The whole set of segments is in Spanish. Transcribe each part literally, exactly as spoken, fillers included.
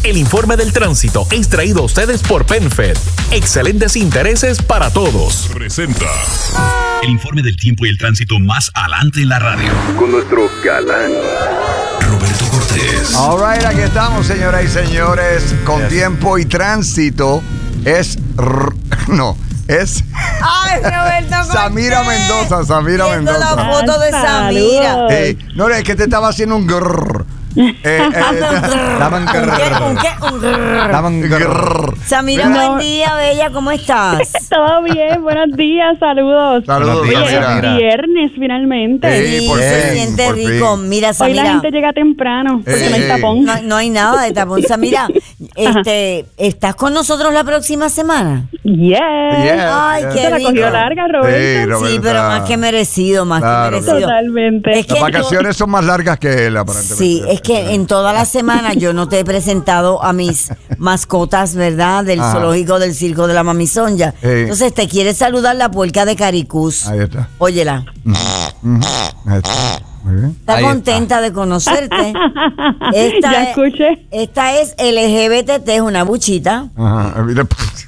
El informe del tránsito es traído a ustedes por PenFed. Excelentes intereses para todos. Presenta el informe del tiempo y el tránsito más adelante en la radio. Con nuestro galán Roberto Cortés. All right, aquí estamos, señoras y señores, con yes. tiempo y tránsito. Es... R no, es... Ay, Roberto Samira Mendoza, Samira Viendo Mendoza. la foto de Samira. Hey, no, es que te estaba haciendo un grrr. Eh, eh, ¿Un qué? ¿Un qué? Un grrr. Samira, no. buen día, bella, ¿cómo estás? Todo bien, buenos días, saludos. Saludos, Oye, Samira. es viernes finalmente. Sí, Sí, por se fin, siente por rico. fin. Mira, Hoy Samira. la gente llega temprano porque Eh, no hay eh. tapón. No, no hay nada de tapón. Samira, este, ¿estás con nosotros la próxima semana? Yes. Yeah, Ay, yeah. qué Se la rico. cogió larga, Sí, Roberto. Roberto. Sí, pero más que merecido, más Claro, que merecido. Totalmente. Es que Las en to- vacaciones son más largas que él, aparentemente. Sí, es que en toda la semana yo no te he presentado a mis mascotas, ¿verdad? Del Ajá. zoológico del Circo de la Mamizonja. Sí. Entonces te quiere saludar la puerca de Caricús. Ahí está. Óyela. Ahí está. Muy bien. Está Ahí contenta de conocerte. Esta Ya es, escuché. esta es L G B T T, es una buchita. Ajá. Mira,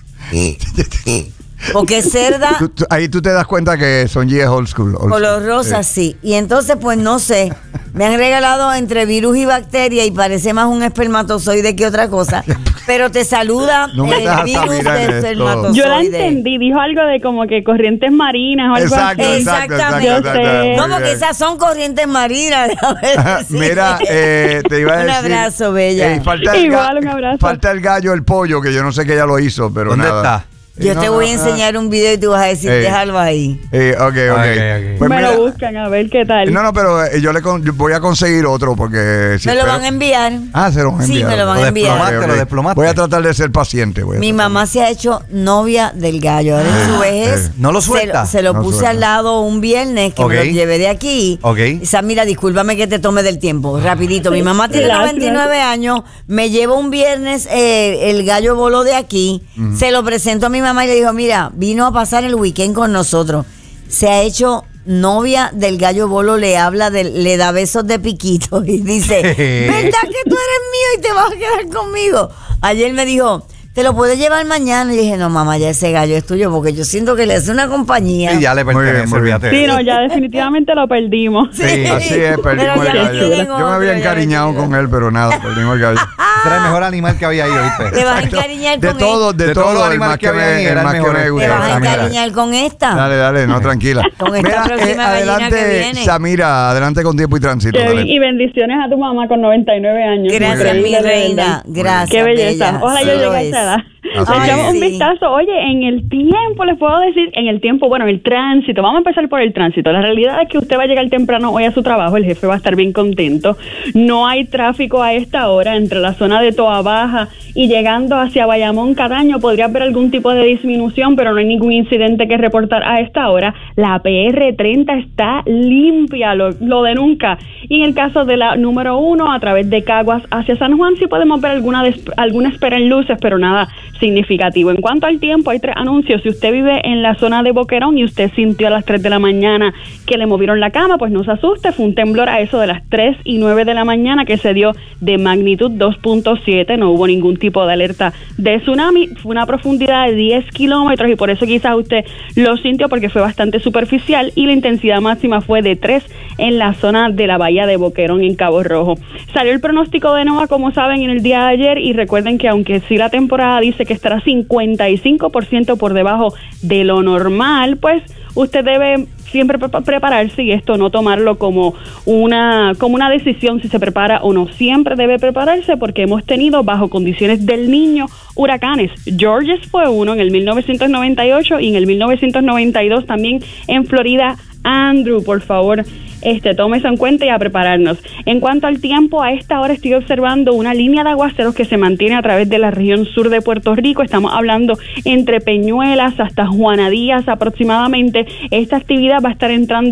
Porque es cerda, tú- tú- ahí tú te das cuenta que Sonji es old school. old color school. rosa, sí. Y entonces, pues no sé, me han regalado entre virus y bacteria y parece más un espermatozoide que otra cosa. Pero te saluda No el metas a virus Samira de en esto. espermatozoide. Yo la entendí, dijo algo de como que corrientes marinas o algo Exacto, así. exacto, Exactamente. exacto, exacto, Yo sé. muy No, porque bien. esas son corrientes marinas. déjame decir. Mira, eh, te iba a Un decir. abrazo, bella. Ey, falta el Igual, ga- un abrazo. Falta el gallo, el pollo, que yo no sé que ella lo hizo, pero ¿Dónde nada. está? Yo Eh, te no, voy a no, enseñar un video y tú vas a decir, Ey. déjalo ahí. Eh, ok, ok. Ok, ok. Pues Me mira, lo buscan a ver qué tal. no, no, pero eh, yo le con- yo voy a conseguir otro porque... si Me lo espero- van a enviar. Ah, se lo van a Sí, enviar. me lo van a Lo enviar. desplomaste, Ok, ok. lo desplomaste. Voy a tratar de ser paciente. voy a Mi tratar. mamá se ha hecho novia del gallo. Ahora en su vejez. eh. ¿No lo se suelta? Se lo No puse suelta. al lado un viernes que Ok. me lo llevé de aquí. Ok. Y Sam, mira, discúlpame que te tome del tiempo. Rapidito. Mi mamá tiene Gracias. noventa y nueve años. Me llevo un viernes eh, el gallo voló de aquí. Se lo presento a mi mamá y le dijo, mira, vino a pasar el weekend con nosotros. Se ha hecho novia del gallo bolo, le habla, de, le da besos de piquito y dice, ¿verdad que tú eres mío y te vas a quedar conmigo? Ayer me dijo, ¿te lo puedes llevar mañana? Y dije, no, mamá, ya ese gallo es tuyo porque yo siento que le hace una compañía. Sí, ya le Muy bien, pertenece, muy bien. olvídate. Sí, no, ya definitivamente lo perdimos. Sí, Así es, perdimos pero el ya gallo. tienen Yo me otro, había ya encariñado tienen con él, pero nada, perdimos el gallo. Ese era el mejor animal que había ahí, ¿oíste? Te vas a encariñar De con todo, él. de, De todos todo, los el animales más que que había me, ahí, el era el más que mejor. me Te gusta. vas a Ah, mira. encariñar con esta. Dale, dale, no, tranquila. Con esta próxima gallina que adelante, viene. Samira, adelante con tiempo y tránsito. Qué dale. bien. Y bendiciones a tu mamá con noventa y nueve años. Gracias, Increíble, mi de reina. verdad. Gracias, Qué belleza. bella. Ojalá Sí yo lo llegue a es. esa edad. Así Ay, Echamos un sí. vistazo. Oye, en el tiempo, les puedo decir, en el tiempo, bueno, en el tránsito. Vamos a empezar por el tránsito. La realidad es que usted va a llegar temprano hoy a su trabajo. El jefe va a estar bien contento. No hay tráfico a esta hora entre la zona de Toa Baja y llegando hacia Bayamón, Cataño. Podría haber algún tipo de disminución, pero no hay ningún incidente que reportar a esta hora. La P R treinta está limpia, lo, lo de nunca. Y en el caso de la número uno, a través de Caguas hacia San Juan, sí podemos ver alguna, des, alguna espera en luces, pero nada significativo. En cuanto al tiempo, hay tres anuncios. Si usted vive en la zona de Boquerón y usted sintió a las tres de la mañana que le movieron la cama, pues no se asuste. Fue un temblor a eso de las tres y nueve de la mañana que se dio de magnitud dos punto siete. No hubo ningún tipo de alerta de tsunami. Fue una profundidad de diez kilómetros y por eso quizás usted lo sintió porque fue bastante superficial y la intensidad máxima fue de tres en la zona de la bahía de Boquerón en Cabo Rojo. Salió el pronóstico de NOAA, como saben, en el día de ayer y recuerden que aunque sí la temporada dice que estará cincuenta y cinco por ciento por debajo de lo normal, pues usted debe siempre pre prepararse y esto no tomarlo como una como una decisión si se prepara o no. Siempre debe prepararse porque hemos tenido bajo condiciones del Niño huracanes. Georges fue uno en el mil novecientos noventa y ocho y en el mil novecientos noventa y dos también en Florida. Andrew, por favor, este, tome eso en cuenta y a prepararnos. En cuanto al tiempo, a esta hora estoy observando una línea de aguaceros que se mantiene a través de la región sur de Puerto Rico. Estamos hablando entre Peñuelas hasta Juana Díaz aproximadamente. Esta actividad va a estar entrando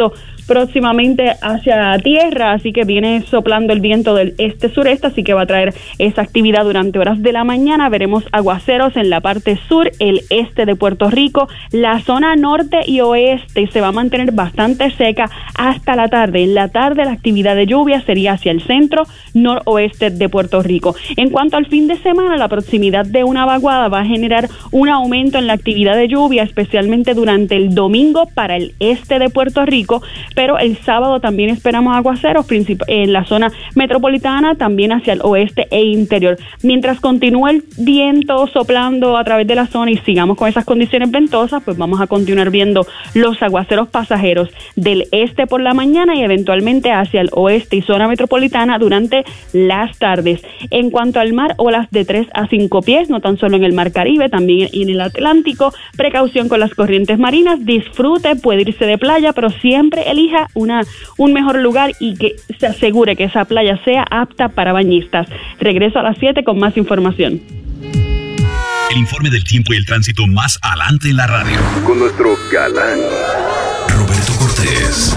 próximamente hacia tierra, así que viene soplando el viento del este-sureste, así que va a traer esa actividad durante horas de la mañana. Veremos aguaceros en la parte sur, el este de Puerto Rico, la zona norte y oeste se va a mantener bastante seca hasta la tarde. En la tarde la actividad de lluvia sería hacia el centro, noroeste de Puerto Rico. En cuanto al fin de semana, la proximidad de una vaguada va a generar un aumento en la actividad de lluvia, especialmente durante el domingo para el este de Puerto Rico, pero el sábado también esperamos aguaceros en la zona metropolitana, también hacia el oeste e interior. Mientras continúe el viento soplando a través de la zona y sigamos con esas condiciones ventosas, pues vamos a continuar viendo los aguaceros pasajeros del este por la mañana y eventualmente hacia el oeste y zona metropolitana durante las tardes. En cuanto al mar, olas de tres a cinco pies, no tan solo en el mar Caribe, también en el Atlántico. Precaución con las corrientes marinas, disfrute, puede irse de playa, pero siempre elija una, un mejor lugar y que se asegure que esa playa sea apta para bañistas. Regreso a las siete con más información. El informe del tiempo y el tránsito más adelante en la radio. Con nuestro galán Roberto Cortés.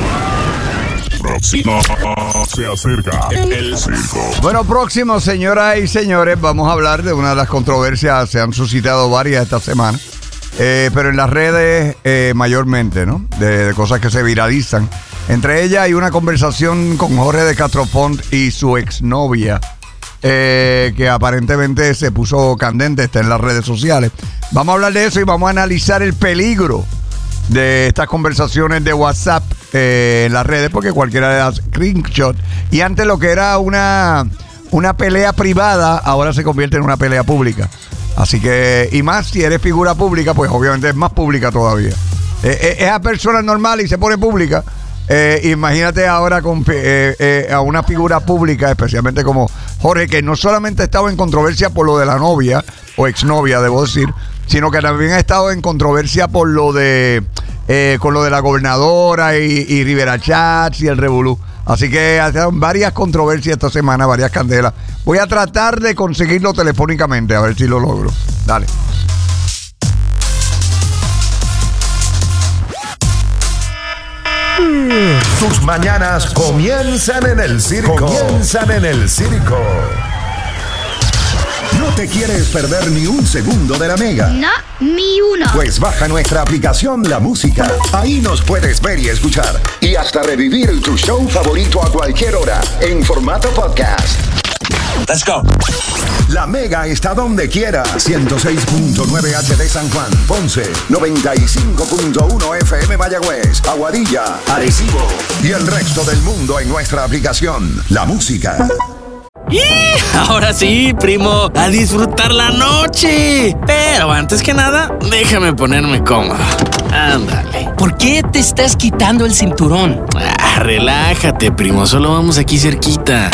Próximo se acerca el circo. Bueno, próximo, señoras y señores, vamos a hablar de una de las controversias. Se han suscitado varias esta semana, eh, pero en las redes eh, mayormente, ¿no? De, de cosas que se viralizan. Entre ellas hay una conversación con Jorge de Castrofont y su exnovia, eh, que aparentemente se puso candente, está en las redes sociales. Vamos a hablar de eso y vamos a analizar el peligro de estas conversaciones de WhatsApp eh, en las redes, porque cualquiera le da screenshot. Y antes lo que era una, una pelea privada, ahora se convierte en una pelea pública. Así que, y más si eres figura pública, pues obviamente es más pública todavía. Eh, eh, esa persona es normal y se pone pública. Eh, imagínate ahora con eh, eh, a una figura pública, especialmente como Jorge, que no solamente ha estado en controversia por lo de la novia, o exnovia, debo decir, sino que también ha estado en controversia por lo de eh, con lo de la gobernadora y, y Rivera Chats y el revolú. Así que ha estado varias controversias esta semana, varias candelas. Voy a tratar de conseguirlo telefónicamente, a ver si lo logro. Dale. Tus mañanas comienzan en el circo. Comienzan en el circo. ¿No te quieres perder ni un segundo de la Mega? No, ni uno. Pues baja nuestra aplicación La Música. Ahí nos puedes ver y escuchar. Y hasta revivir tu show favorito a cualquier hora en formato podcast. Let's go. La Mega está donde quiera. ciento seis punto nueve H D San Juan, Ponce, noventa y cinco punto uno F M Mayagüez, Aguadilla, Arecibo y el resto del mundo en nuestra aplicación La Música. ¡Y! Ahora sí, primo, a disfrutar la noche. Pero antes que nada, déjame ponerme cómodo. Ándale. ¿Por qué te estás quitando el cinturón? Ah, relájate, primo, solo vamos aquí cerquita.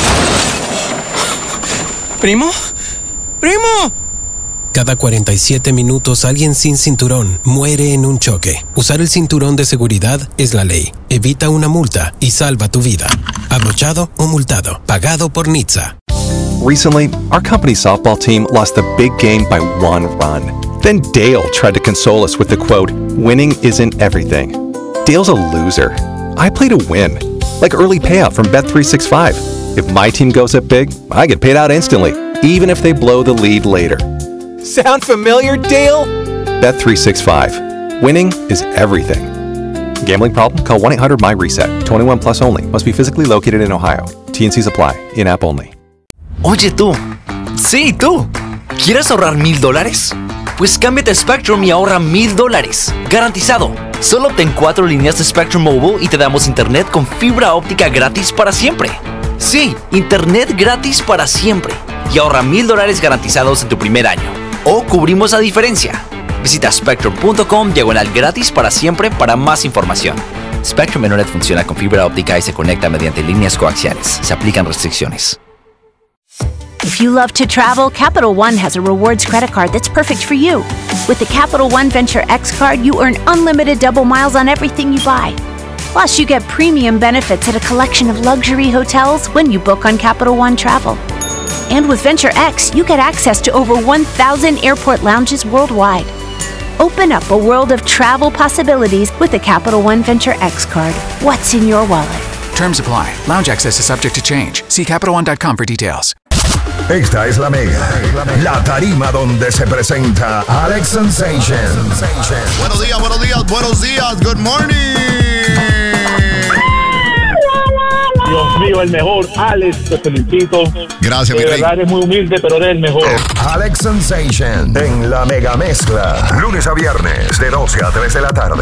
¿Primo? ¡Primo! Cada cuarenta y siete minutos alguien sin cinturón muere en un choque. Usar el cinturón de seguridad es la ley. Evita una multa y salva tu vida. Abrochado o multado. Pagado por N H T S A. Recently, our company's softball team lost the big game by one run. Then Dale tried to console us with the quote, "Winning isn't everything." Dale's a loser. I play to win. Like early payout from Bet three sixty-five. If my team goes up big, I get paid out instantly, even if they blow the lead later. Sound familiar, Dale? Bet three sixty-five. Winning is everything. Gambling problem? Call one eight hundred M Y reset. twenty-one plus only. Must be physically located in Ohio. T and Cs apply. In-app only. Oye tú. Sí, tú. ¿Quieres ahorrar mil dólares? Pues cámbiate a Spectrum y ahorra mil dólares. Garantizado. Solo obtén cuatro líneas de Spectrum Mobile y te damos internet con fibra óptica gratis para siempre. Sí, internet gratis para siempre. Y ahorra mil dólares garantizados en tu primer año. O cubrimos la diferencia. Visita spectrum punto com diagonal gratis para siempre para más información. Spectrum Internet funciona con fibra óptica y se conecta mediante líneas coaxiales. Se aplican restricciones. If you love to travel, Capital One has a rewards credit card that's perfect for you. With the Capital One Venture X card, you earn unlimited double miles on everything you buy. Plus, you get premium benefits at a collection of luxury hotels when you book on Capital One Travel. And with Venture X, you get access to over one thousand airport lounges worldwide. Open up a world of travel possibilities with the Capital One Venture X Card. What's in your wallet? Terms apply. Lounge access is subject to change. See Capital One dot com for details. Esta es la Mega, la tarima donde se presenta Alex Sensation. Buenos días, buenos días, buenos días. Good morning. Dios mío, el mejor. Alex, te felicito. Gracias, mi rey. De rey. verdad eres muy humilde, pero eres el mejor. Alex Sensation en la Mega Mezcla. Lunes a viernes de doce a tres de la tarde.